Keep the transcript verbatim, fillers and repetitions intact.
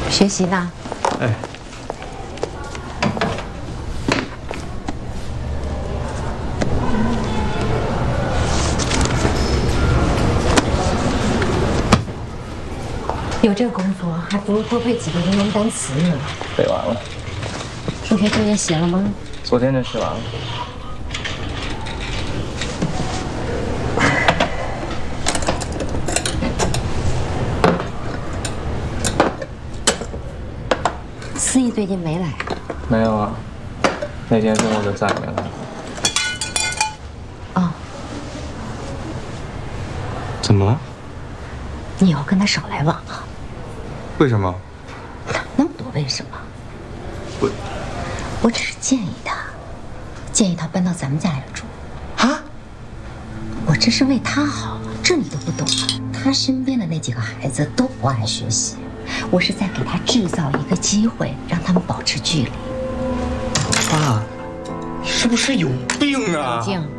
学习呢？ 哎。 有这个工作，还不如多背几个英文单词呢。 背完了。 数学作业写了吗？ 昨天就写完了。 思怡最近没来。 没有啊，那天中午就再也没来了。 哦。 怎么了？ 你以后跟他少来往啊。 为什么？ 哪那么多为什么？ 我， 我只是建议他，建议他搬到咱们家来住。 啊？ 我这是为他好，这你都不懂啊？他身边的那几个孩子都不爱学习，我是在给他制造一个机会，让他们保持距离。 爸，你是不是有病啊？ 冷静。